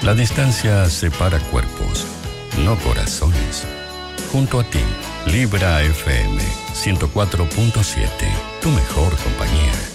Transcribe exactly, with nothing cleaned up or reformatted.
La distancia separa cuerpos, no corazones. Junto a ti, Libra F M ciento cuatro punto siete, tu mejor compañía.